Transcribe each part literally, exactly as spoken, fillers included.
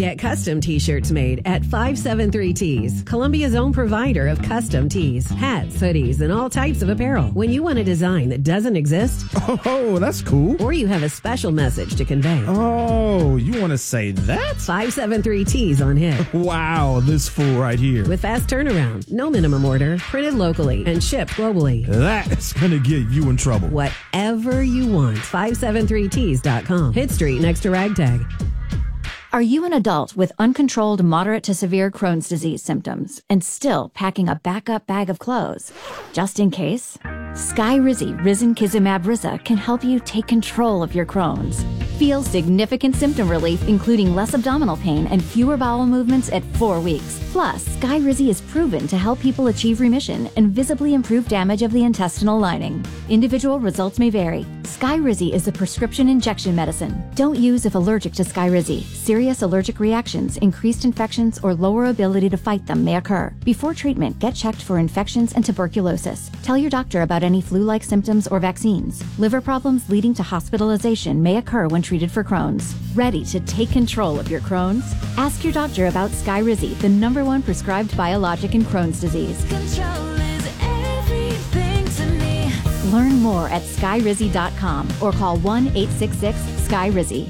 Get custom t-shirts made at five seven three Tees, Columbia's own provider of custom tees, hats, hoodies, and all types of apparel. When you want a design that doesn't exist, oh, that's cool. Or you have a special message to convey. Oh, you want to say that? five seven three Tees on hit. Wow, this fool right here. With fast turnaround, no minimum order, printed locally, and shipped globally. That's going to get you in trouble. Whatever you want, five seven three tees dot com. Hit Street next to Ragtag. Are you an adult with uncontrolled moderate to severe Crohn's disease symptoms and still packing a backup bag of clothes? Just in case, Skyrizi Risankizumab Riza can help you take control of your Crohn's. Feel significant symptom relief, including less abdominal pain and fewer bowel movements at four weeks. Plus, Skyrizi is proven to help people achieve remission and visibly improve damage of the intestinal lining. Individual results may vary. Skyrizi is a prescription injection medicine. Don't use if allergic to Skyrizi. Serious allergic reactions, increased infections, or lower ability to fight them may occur. Before treatment, get checked for infections and tuberculosis. Tell your doctor about any flu-like symptoms or vaccines. Liver problems leading to hospitalization may occur when treated for Crohn's. Ready to take control of your Crohn's? Ask your doctor about Skyrizi, the number one prescribed biologic in Crohn's disease. Control is everything to me. Learn more at skyrizi dot com or call one eight six six Skyrizi.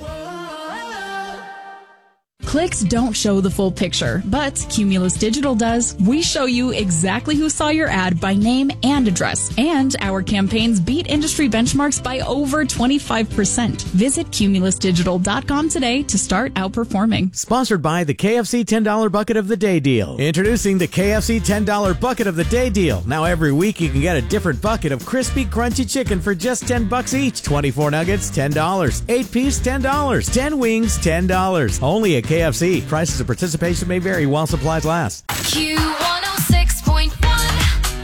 Clicks don't show the full picture, but Cumulus Digital does. We show you exactly who saw your ad by name and address, and our campaigns beat industry benchmarks by over twenty-five percent. Visit cumulus digital dot com today to start outperforming. Sponsored by the K F C ten dollar Bucket of the Day Deal. Introducing the K F C ten dollar Bucket of the Day Deal. Now every week you can get a different bucket of crispy, crunchy chicken for just ten bucks each. twenty-four nuggets, ten dollars. eight piece, ten dollars. ten wings, ten dollars. Only at K F C. Prices of participation may vary while supplies last. Q one oh six point one.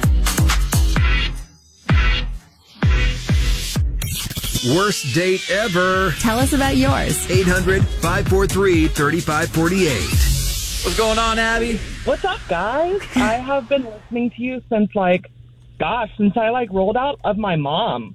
Worst date ever. Tell us about yours. eight hundred, five four three, three five four eight. What's going on, Abby? What's up, guys? I have been listening to you since, like, gosh, since I, like, rolled out of my mom.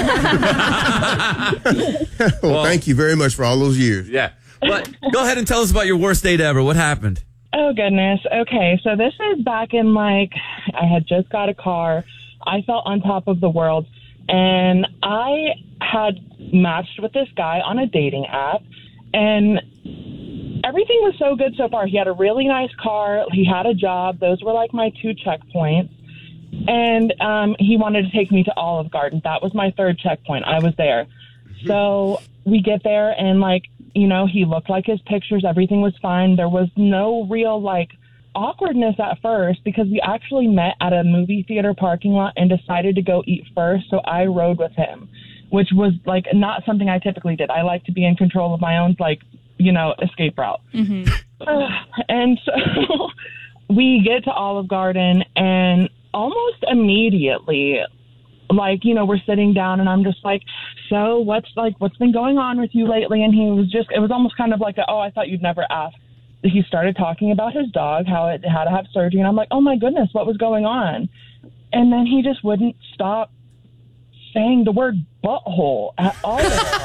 well, well, thank you very much for all those years. Yeah. But go ahead and tell us about your worst date ever. What happened? Oh, goodness. Okay, so this is back in, like, I had just got a car. I felt on top of the world. And I had matched with this guy on a dating app. And everything was so good so far. He had a really nice car. He had a job. Those were, like, my two checkpoints. And um, he wanted to take me to Olive Garden. That was my third checkpoint. I was there. Mm-hmm. So we get there, and, like, you know, he looked like his pictures. Everything was fine. There was no real, like, awkwardness at first because we actually met at a movie theater parking lot and decided to go eat first. So I rode with him, which was, like, not something I typically did. I like to be in control of my own, like, you know, escape route. Mm-hmm. Uh, and so we get to Olive Garden, and almost immediately, like, you know, we're sitting down, and I'm just like, so what's, like, what's been going on with you lately? And he was just, it was almost kind of like, a, oh, I thought you'd never ask. He started talking about his dog, how it had to have surgery. And I'm like, oh, my goodness, what was going on? And then he just wouldn't stop saying the word butthole at all.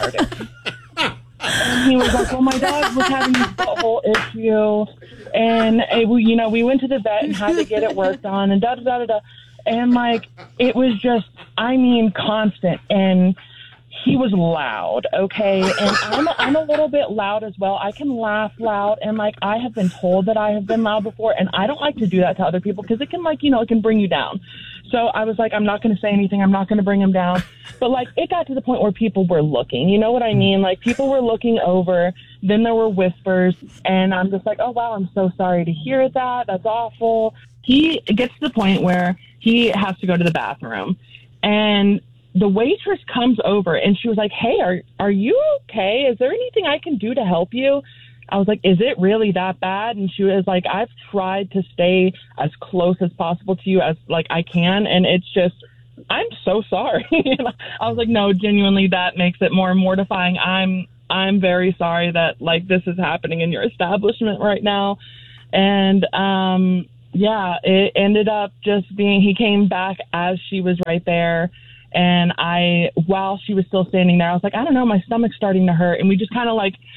And he was like, well, my dog was having this butthole issue. And, it, you know, we went to the vet and had to get it worked on and da-da-da-da-da. And, like, it was just, I mean, constant. And he was loud, okay? And I'm a, I'm a little bit loud as well. I can laugh loud. And, like, I have been told that I have been loud before. And I don't like to do that to other people because it can, like, you know, it can bring you down. So I was like, I'm not going to say anything. I'm not going to bring him down. But, like, it got to the point where people were looking. You know what I mean? Like, people were looking over. Then there were whispers. And I'm just like, oh, wow, I'm so sorry to hear that. That's awful. He gets to the point where he has to go to the bathroom. And the waitress comes over, and she was like, hey, are are you okay? Is there anything I can do to help you? I was like, is it really that bad? And she was like, I've tried to stay as close as possible to you as, like, I can, and it's just, I'm so sorry. I was like, no, genuinely, that makes it more mortifying. I'm I'm very sorry that, like, this is happening in your establishment right now. And, um, yeah, it ended up just being, he came back as she was right there. And I, while she was still standing there, I was like, I don't know, my stomach's starting to hurt. And we just kind of, like,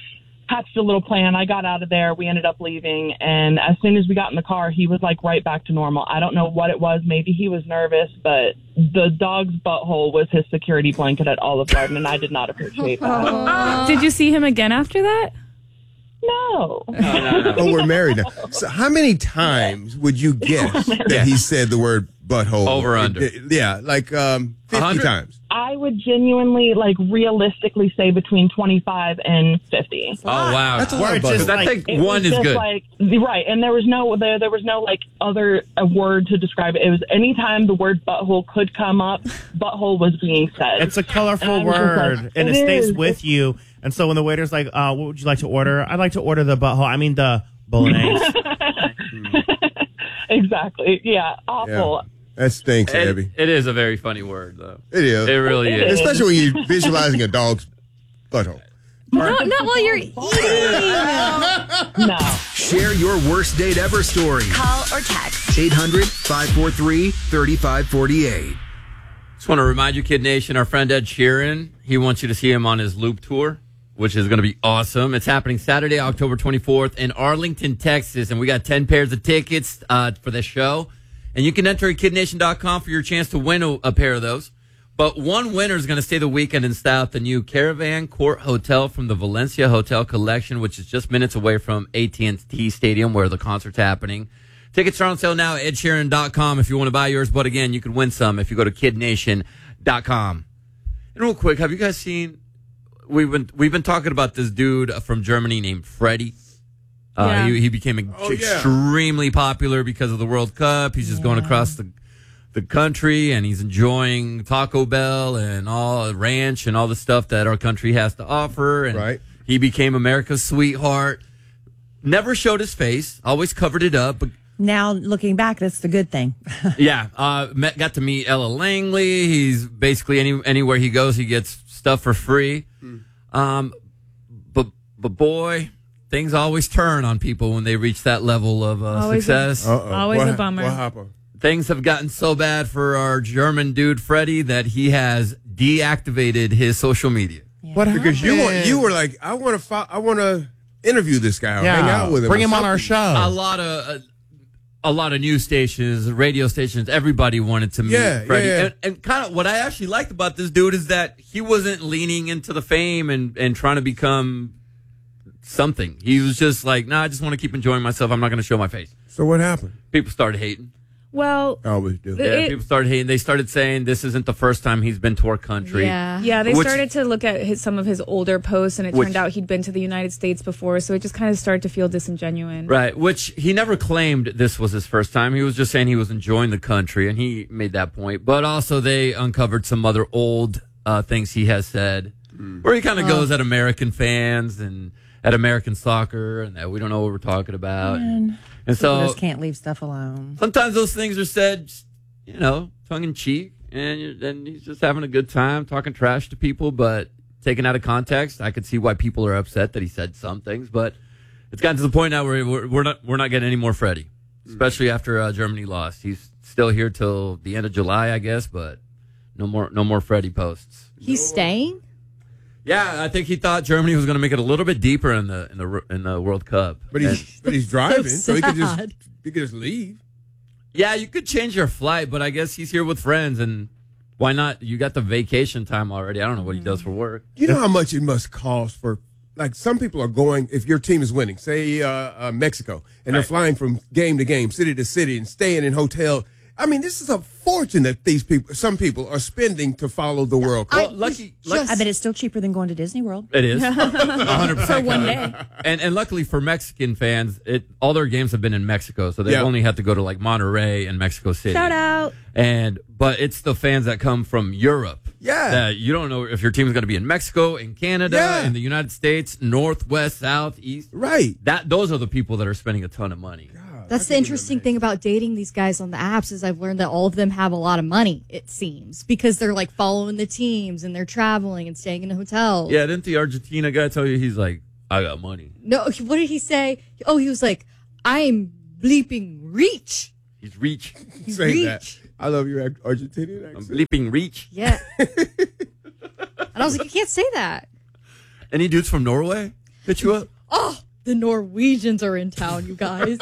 hatched a little plan. I got out of there. We ended up leaving. And as soon as we got in the car, he was like right back to normal. I don't know what it was. Maybe he was nervous, but the dog's butthole was his security blanket at Olive Garden, and I did not appreciate that. Did you see him again after that? No. Oh, we're married now. So how many times would you guess that he said the word butthole? Over under. Yeah, like um, fifty one hundred times. I would genuinely, like, realistically say between twenty-five and fifty. Oh, wow. That's a lot of Because butthole. I think It one was is just good. Like, right, and there was no there, there was no like other a word to describe it. It was anytime the word butthole could come up, butthole was being said. It's a colorful And I was just word, like, and it, it stays is. with you. And so when the waiter's like, uh, what would you like to order? I'd like to order the butthole. I mean, the bolognese. Exactly. Yeah. Awful. Yeah. That stinks, It- Abby. it is a very funny word, though. It is. It really It is. is. Especially when you're visualizing a dog's butthole. No, not while you're eating. No. Share your worst date ever story. Call or text. eight hundred, five four three, three five four eight. Just want to remind you, Kid Nation, our friend Ed Sheeran, he wants you to see him on his Loop Tour, which is going to be awesome. It's happening Saturday, October twenty-fourth in Arlington, Texas, and we got ten pairs of tickets uh, for the show. And you can enter at kid nation dot com for your chance to win a, a pair of those. But one winner is going to stay the weekend in style at the new Caravan Court Hotel from the Valencia Hotel Collection, which is just minutes away from A T and T Stadium where the concert's happening. Tickets are on sale now at ed sheeran dot com if you want to buy yours. But again, you can win some if you go to kid nation dot com. And real quick, have you guys seen, we've been, we've been talking about this dude from Germany named Freddie. Uh, Yeah. he, he became ex- Oh, yeah. extremely popular because of the World Cup. He's just going across the the country, and he's enjoying Taco Bell and all ranch and all the stuff that our country has to offer. And Right. he became America's sweetheart. Never showed his face, always covered it up. But Now, looking back, that's the good thing. yeah, uh, met, got to meet Ella Langley. He's basically any anywhere he goes, he gets stuff for free. Um, but but boy, things always turn on people when they reach that level of uh, Always a- success. Uh-oh. Always What- a bummer. What happened? Things have gotten so bad for our German dude Freddie that he has deactivated his social media. What because you were, you were like, I want to fo- I want to interview this guy or hang out with him. Bring or him on our something. show. A lot of uh, a lot of news stations, radio stations, everybody wanted to meet Yeah, Freddie. yeah, yeah. And, and kind of what I actually liked about this dude is that he wasn't leaning into the fame and, and trying to become something. He was just like, nah, I just want to keep enjoying myself. I'm not going to show my face. So what happened? People started hating. Well, I always do. The- Yeah, It- people started hating. They started saying this isn't the first time he's been to our country. yeah, yeah. They Which- started to look at his, some of his older posts, and it Which- turned out he'd been to the United States before, so it just kind of started to feel disingenuous. Right, which he never claimed this was his first time. He was just saying he was enjoying the country, and he made that point. But also, they uncovered some other old uh, things he has said, where he kind of Oh. goes at American fans and at American soccer, and that we don't know what we're talking about. Man. And People so just can't leave stuff alone. sometimes those things are said, you know, tongue in cheek, and you're- then he's just having a good time talking trash to people, but taken out of context, I could see why people are upset that he said some things. But it's gotten to the point now where we're, we're not we're not getting any more Freddie, especially after uh, Germany lost. He's still here till the end of July, I guess, but no more no more Freddie posts. He's staying? Yeah, I think he thought Germany was going to make it a little bit deeper in the in the in the World Cup. But he's And- but he's driving, so, he could just sad. he could just leave. yeah, you could change your flight, but I guess he's here with friends, and why not? You got the vacation time already. I don't know what he does for work. You know how much it must cost for, like, some people are going, if your team is winning, say uh, uh, Mexico, and they're flying from game to game, city to city, and staying in hotel. I mean, this is a fortune that these people, some people, are spending to follow the World Cup. Well, lucky, lucky I bet it's still cheaper than going to Disney World. it is one hundred percent For one day. And and luckily for Mexican fans, it all their games have been in Mexico, so they've Yeah. only had to go to like Monterrey and Mexico City. Shout out. And but it's the fans that come from Europe. Yeah. That you don't know if your team is going to be in Mexico, in Canada, Yeah. in the United States, north, west, south, east. Right. That those are the people that are spending a ton of money. That's the interesting thing about dating these guys on the apps is I've learned that all of them have a lot of money, it seems, because they're like following the teams and they're traveling and staying in hotels. Yeah, didn't the Argentina guy tell you he's like, I got money? No, what did he say? Oh, he was like, I'm bleeping reach. He's reach. He's Say reach. that. I love your ac- Argentinian I'm accent. bleeping reach. Yeah. And I was like, you can't say that. Any dudes from Norway hit you up? Oh, the Norwegians are in town, you guys.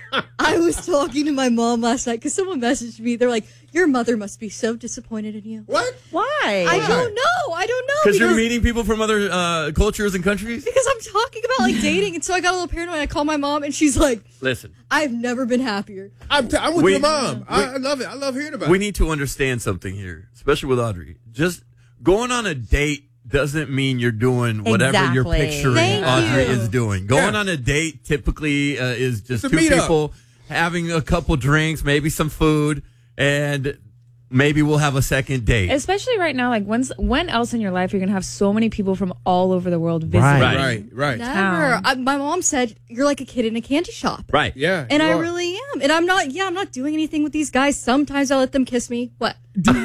I was talking to my mom last night because someone messaged me. They're like, your mother must be so disappointed in you. What? Why? I don't know. I don't know. Because you're meeting people from other uh, cultures and countries? Because I'm talking about like dating. And so I got a little paranoid. I called my mom and she's like, listen, I've never been happier. I'm, t- I'm with We- your mom. we- I, I love it. I love hearing about we it. need to understand something here, especially with Audrey. Just going on a date doesn't mean you're doing whatever you're Exactly. picturing Thank Audrey you. is doing. Going Yeah. on a date typically uh, is just It's a two meetup. people having a couple drinks, maybe some food, and maybe we'll have a second date. Especially right now, like when's when else in your life you're gonna have so many people from all over the world visiting? Right. Right, right. Never. I, my mom said, you're like a kid in a candy shop. Right. Yeah. And you I are. really am. And I'm not, yeah, I'm not doing anything with these guys. Sometimes I let them kiss me. What?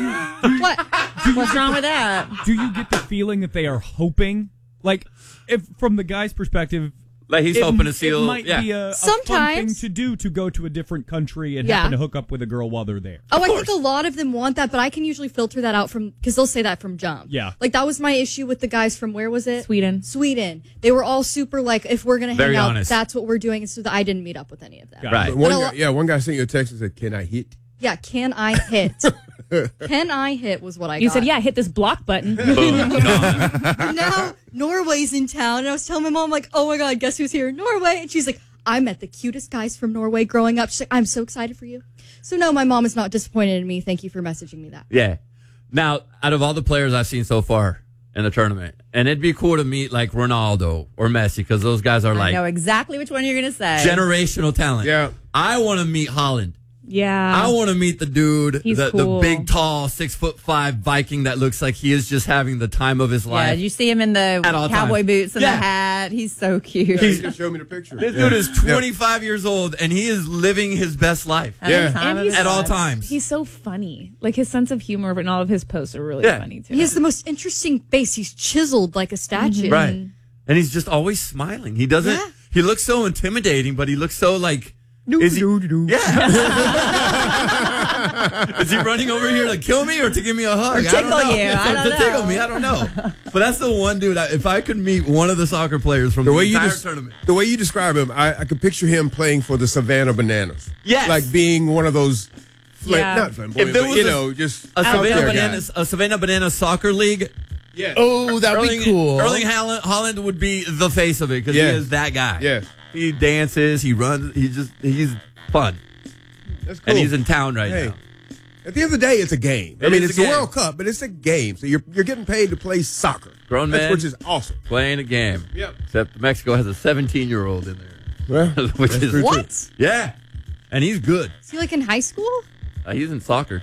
What? What's wrong with that? Do you get the feeling that they are hoping, like, if from the guy's perspective, Like he's it, hoping to seal. it might yeah. be a, a fun thing Sometimes. to do to go to a different country and Yeah. happen to hook up with a girl while they're there. Oh, I think a lot of them want that, but I can usually filter that out from, because they'll say that from jump. Yeah. Like, that was my issue with the guys from, where was it? Sweden. Sweden. They were all super, like, if we're going to Very hang out, honest. that's what we're doing. And so I didn't meet up with any of them. Got it. Right. But one But a guy, lo- yeah, one guy sent you a text and said, "Can I hit?" Yeah, can I hit? Can I hit was what I You got. said, yeah, hit this block button. Boom. Gone. And now Norway's in town, and I was telling my mom, like, oh my God, guess who's here? Norway. And she's like, I met the cutest guys from Norway growing up. She's like, I'm so excited for you. So no, my mom is not disappointed in me. Thank you for messaging me that. Yeah. Now, out of all the players I've seen so far in the tournament, and it'd be cool to meet like Ronaldo or Messi because those guys are I like know exactly which one you're going to say. generational talent. Yeah. I want to meet Holland. Yeah. I want to meet the dude, He's the, cool. the big, tall, six foot five Viking that looks like he is just having the time of his Yeah, life. you see him in the At all cowboy times. boots and Yeah. the hat. He's so cute. Yeah, he just showed me the picture. This Yeah. dude is Yeah. twenty-five years old and he is living his best life. Having Yeah. the time And of he's- his At all life. times. He's so funny. Like his sense of humor and all of his posts are really Yeah. funny too. He has the most interesting face. He's chiseled like a statue. Right. And he's just always smiling. He doesn't, Yeah. he looks so intimidating, but he looks so like, is he, yeah. Is he running over here to kill me or to give me a hug? Or I don't tickle know. you. I Or don't to know. tickle me. I don't know. But that's the one dude. I, if I could meet one of the soccer players from the, The way you entire des- tournament. the way you describe him, I, I could picture him playing for the Savannah Bananas. Yes. like being one of those, fla- Yeah. not flamboyant, If there but was you a- know, just A out Savannah, there guy. Bananas, a Savannah Banana soccer league. Yeah. Oh, that'd Erling, be cool. Erling Haaland, Holland would be the face of it because Yeah. he is that guy. Yeah. He dances. He runs. He just he's fun. That's cool. And he's in town right Hey. now. At the end of the day, it's a game. I It mean, is it's a the game. World Cup, but it's a game. So you're you're getting paid to play soccer. Grown That's, men. which is awesome. Playing a game. Yep. Except Mexico has a seventeen-year-old in there. Well, Which that's is true, too. What? Yeah, and he's good. Is he like in high school? Uh, he's in soccer.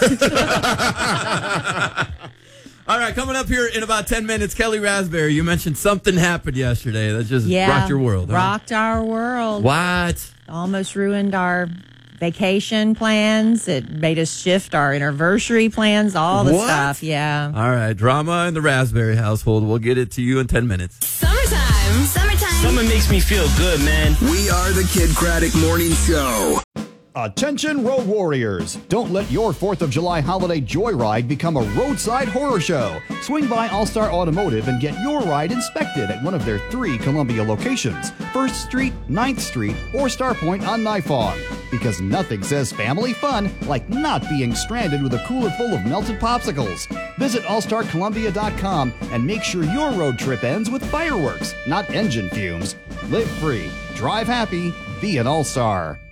All right, coming up here in about ten minutes, Kelly Raspberry. You mentioned something happened yesterday that just Yeah. rocked your world. Huh? Rocked our world. What? Almost ruined our vacation plans. It made us shift our anniversary plans, all the What? stuff. Yeah. All right, drama in the Raspberry household. We'll get it to you in ten minutes. Summertime. Summertime. Summer makes me feel good, man. We are the Kid Craddock Morning Show. Attention road warriors! Don't let your fourth of July holiday joyride become a roadside horror show. Swing by All-Star Automotive and get your ride inspected at one of their three Columbia locations, first Street, ninth Street, or Starpoint on Nifong. Because nothing says family fun like not being stranded with a cooler full of melted popsicles. Visit all star columbia dot com and make sure your road trip ends with fireworks, not engine fumes. Live free, drive happy, be an All-Star.